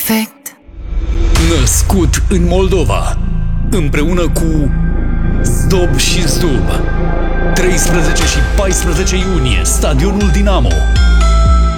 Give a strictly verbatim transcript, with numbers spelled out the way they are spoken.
Perfect. Născut în Moldova, împreună cu Zdob și Zdub. treisprezece și paisprezece iunie, Stadionul Dinamo.